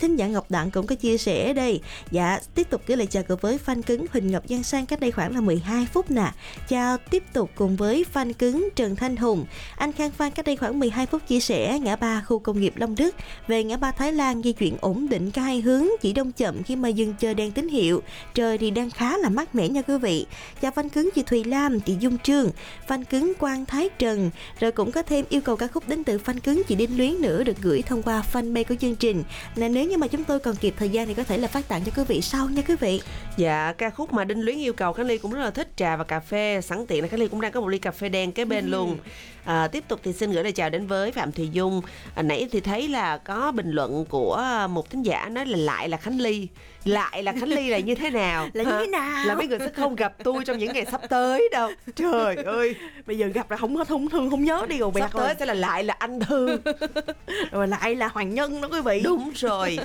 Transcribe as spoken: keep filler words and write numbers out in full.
thính giả Ngọc Đặng cũng có chia sẻ đây. Dạ, tiếp tục gửi lời chào cùng với fan cứng Huỳnh Ngọc Giang Sang cách đây khoảng là mười hai phút nè. Chào tiếp tục cùng với fan cứng Trần Thanh Hùng. Anh Khang Phan cách đây khoảng mười hai phút chia sẻ ngã ba khu công nghiệp Long Đức. Về ngã ba Thái Lan di chuyển ổn định cả hai hướng, chỉ đông chậm khi mà dừng chờ đèn tín hiệu. Trời thì đang khá là mát mẻ nha quý vị. Chào fan cứng chị Thùy Lam, chị Dung Trương, fan cứng Quang Thái Trần. Rồi cũng có thêm yêu cầu ca khúc đến từ fan cứng chị Đinh Luyến nữa, được gửi thông qua fanpage của chương trình. Là nếu như mà chúng tôi còn kịp thời gian thì có thể là phát tặng cho quý vị sau nha quý vị. Dạ, ca khúc mà Đinh Luyến yêu cầu Khánh Ly cũng rất là thích trà và cà phê. Sẵn tiện là Khánh Ly cũng đang có một ly cà phê đen kế bên ừ. luôn. À, tiếp tục thì xin gửi lời chào đến với Phạm Thùy Dung. À, nãy thì thấy là có bình luận của một thính giả nói là lại là Khánh Ly. Lại là Khánh Ly là như thế nào? Là như thế nào? Là mấy người sẽ không gặp tôi trong những ngày sắp tới đâu. Trời ơi, bây giờ gặp là không không thương không nhớ đi rồi. Sắp tới sẽ là lại là anh Thư. Rồi lại là Hoàng Nhân đó quý vị. Đúng rồi.